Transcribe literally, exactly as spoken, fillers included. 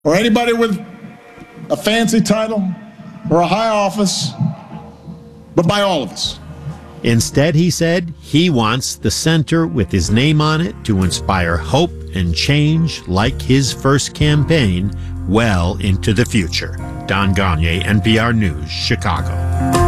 or anybody with a fancy title or a high office, but by all of us. Instead, he said, he wants the center with his name on it to inspire hope and change like his first campaign well into the future. Don Gagné, N P R News, Chicago.